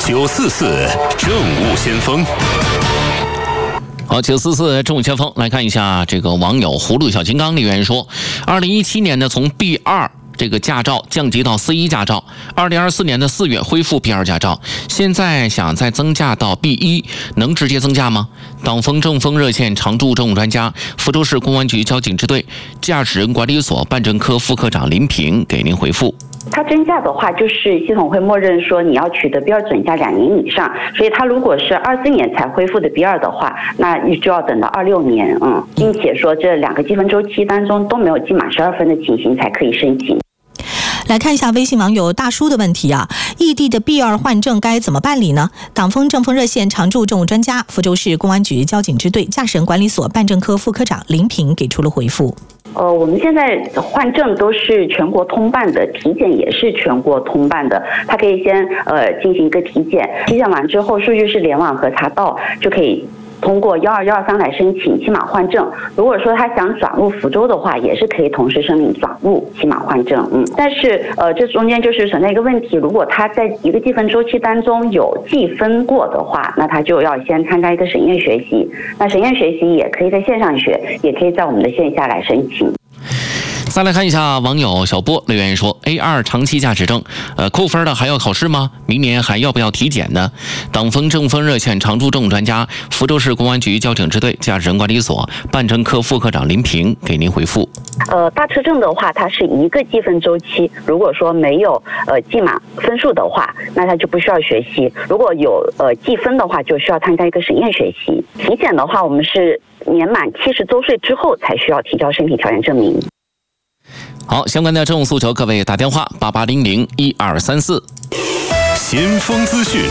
944政务先锋。 好，944政务先锋来看一下这个网友葫芦小金刚留言说，2017年呢从 B2这个驾照降级到 C1 驾照，2024年的4月恢复 B2 驾照，现在想再增驾到 B1， 能直接增驾吗？党风政风热线常驻政务专家、福州市公安局交警支队驾驶人管理所办证科副科长林平给您回复。 它增驾的话，就是系统会默认说你要取得 B2 准驾2年以上，所以它如果是24年才恢复的 B2 的话，那就要等到26年，并且说这2个积分周期当中都没有记满12分的情形才可以申请。 来看一下微信网友大叔的问题啊，异地的 B2 换证该怎么办理呢？党风政风热线常驻政务专家、福州市公安局交警支队驾驶人管理所办证科副科长林平给出了回复。 我们现在换证都是全国通办的，体检也是全国通办的。他可以先进行一个体检，体检完之后数据是联网核查到，就可以通过12123来申请骑马换证。如果说他想转入福州的话，也是可以同时申请转入骑马换证。但是这中间就是存在一个问题，如果他在一个计分周期当中有计分过的话，那他就要先参加一个审验学习。那审验学习也可以在线上学，也可以在我们的线下来申请。 再来看一下网友小波留言说 A2 长期驾驶证扣分的还要考试吗？明年还要不要体检呢？党风政风热线常驻政务专家、福州市公安局交警支队驾驶人管理所办证科副科长林平给您回复。 大车证的话，它是一个计分周期，如果说没有记满分数的话，那他就不需要学习；如果有计分的话，就需要参加一个审验学习。体检的话，我们是年满70周岁之后才需要提交身体条件证明。 好，相关的政务诉求，各位打电话88001234。 先锋资讯。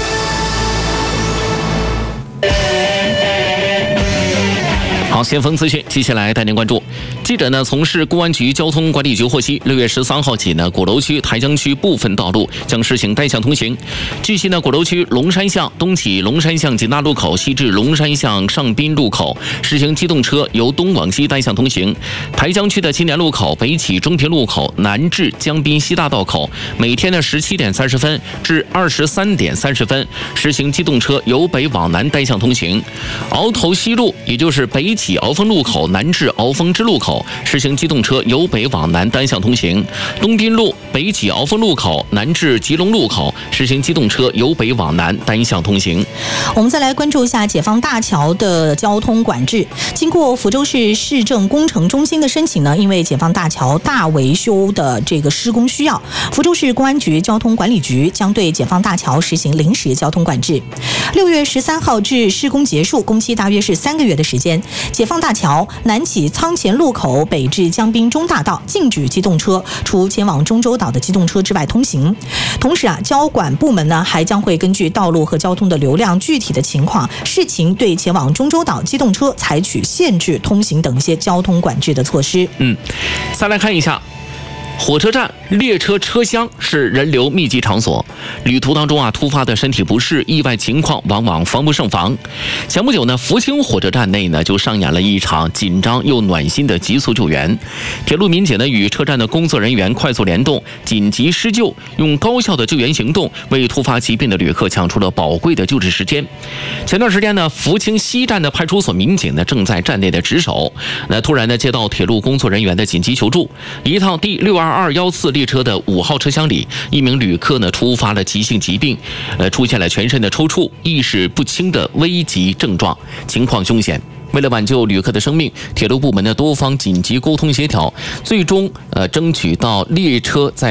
好，先锋资讯，接下来带您关注。记者呢，从市公安局交通管理局获悉，6月13号起呢，鼓楼区、台江区部分道路将实行单向通行。据悉呢，鼓楼区龙山巷东起龙山巷锦大路口，西至龙山巷上滨路口实行机动车由东往西单向通行。台江区的青年路口、北起中平路口、南至江滨西大道口，每天的17点30分至23点30分实行机动车由北往南单向通行。鳌头西路，也就是北起鳌峰路口南至鳌峰支路口实行机动车由北往南单向通行。东滨路北起鳌峰路口南至吉隆路口实行机动车由北往南单向通行。 我们再来关注一下解放大桥的交通管制。经过福州市市政工程中心的申请呢，因为解放大桥大维修的这个施工需要，福州市公安局交通管理局将对解放大桥实行临时交通管制。6月13号至施工结束，工期大约是3个月的时间。解放大桥南起仓前路口北至江滨中大道禁止机动车除前往中洲岛的机动车之外通行。同时交管部门呢还将会根据道路和交通的流量具体的情况，视情对前往中洲岛机动车采取限制通行等一些交通管制的措施。 再来看一下。火车站、列车车厢是人流密集场所，旅途当中突发的身体不适、意外情况往往防不胜防。前不久呢，福清火车站内呢就上演了一场紧张又暖心的急速救援。铁路民警呢与车站的工作人员快速联动，紧急施救，用高效的救援行动为突发疾病的旅客抢出了宝贵的救治时间。前段时间呢，福清西站的派出所民警呢正在站内的值守，突然呢接到铁路工作人员的紧急求助，一趟第62214列车的5号车厢里，一名旅客呢突发了急性疾病，出现了全身的抽搐、意识不清的危急症状，情况凶险。为了挽救旅客的生命，铁路部门的多方紧急沟通协调，最终争取到列车在